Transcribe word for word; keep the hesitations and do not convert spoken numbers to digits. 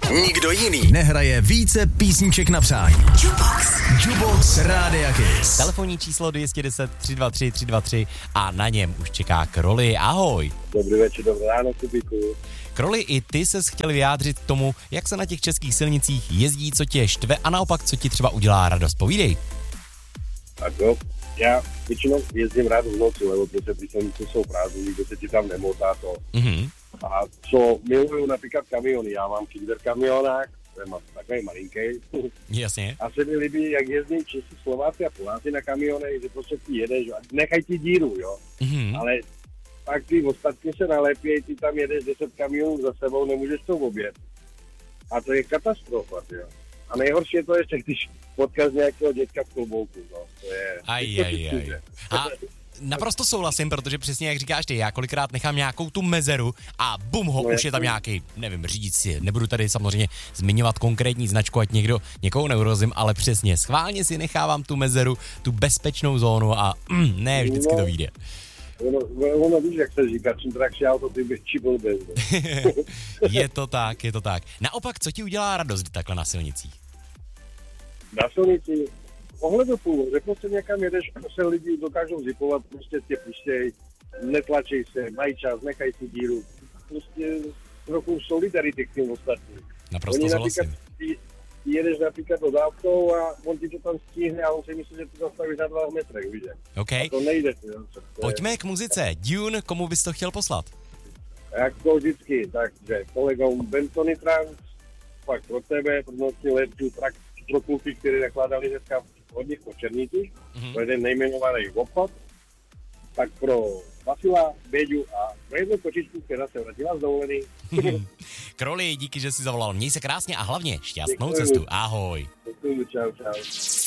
Nikdo jiný nehraje více písniček na přání. Jukebox. Jukebox Rádia Kiss. Telefonní číslo dvě jedna deset, tři dva tři, tři dva tři a na něm už čeká Kroli. Ahoj. Dobrý večer, dobré ráno, Kubíku. Kroli, i ty ses chtěl vyjádřit k tomu, jak se na těch českých silnicích jezdí, co tě štve a naopak, co ti třeba udělá radost. Povídej. Tak jo, já většinou jezdím rád v noci, lebo prostě ty silnice jsou prázdné, nikdo se ti tam nemotá to. Mhm. A co miluju například kamiony, já mám kinder kamionák, to je takový malinký. Jasně. A se mi líbí, jak jezdí Češi, Slováci a Poláci na kamionech, že prostě ty jedeš, nechaj ti díru, jo. Mhm. Ale pak ty ostatně se nalepějí, ty tam jedeš deset kamionů za sebou, nemůžeš to obět. A to je katastrofa, jo. A nejhorší je to ještě, když potkáš nějakého dětka v klobouku, no. To je... Aj, aj, aj. A naprosto souhlasím, protože přesně jak říkáš ty, já kolikrát nechám nějakou tu mezeru a bum ho, no, už je tam nějaký, nevím, řídící, nebudu tady samozřejmě zmiňovat konkrétní značku, ať někdo někoho neurozím, ale přesně, schválně si nechávám tu mezeru, tu bezpečnou zónu a mm, ne, vždycky no. to vyjde. Ono, ono víš, jak se říká, čím drahší auto, tím větší blbec. Je to tak, je to tak. Naopak, co ti udělá radost takhle na silnicích? Na silnici ohleduplů, že prostě někam jedeš, se lidi dokážou zipovat, prostě tě pustěj, netlačej se, mají čas, nechaj si díru. Prostě trochu solidarity k tím ostatním. Naprosto souhlasím. Ty, ty jedeš například od autou a on ti to tam stihne a on si myslí, že ty zastavíš na dva metrech, víš? Okay. A to nejde. Jo, to Pojďme je... k muzice. Dune, komu bys to chtěl poslat? Jako vždycky, takže kolegům Bentony Trans, pak pro tebe, pro noci letů, trak, trokulky, které nakládali dneska od nich po Černících, mm-hmm. To je ten nejmenovaný obchod, tak pro Vasila, Béďu a pro jednu kočičku, která se vrátila z dovolený. Kroli, díky, že jsi zavolal. Měj se krásně a hlavně šťastnou cestu. Ahoj. Děkuji, čau, čau.